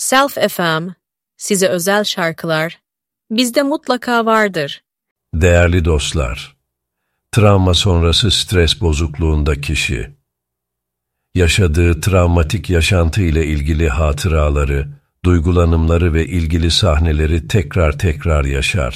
Self FM, size özel şarkılar, bizde mutlaka vardır. Değerli dostlar, travma sonrası stres bozukluğunda kişi, yaşadığı travmatik yaşantı ile ilgili hatıraları, duygulanımları ve ilgili sahneleri tekrar tekrar yaşar.